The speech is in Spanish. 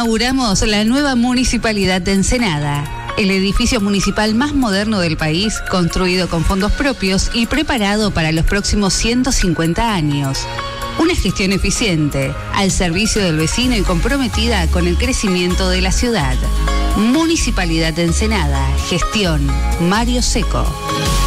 Inauguramos la nueva Municipalidad de Ensenada, el edificio municipal más moderno del país, construido con fondos propios y preparado para los próximos 150 años. Una gestión eficiente, al servicio del vecino y comprometida con el crecimiento de la ciudad. Municipalidad de Ensenada, gestión Mario Seco.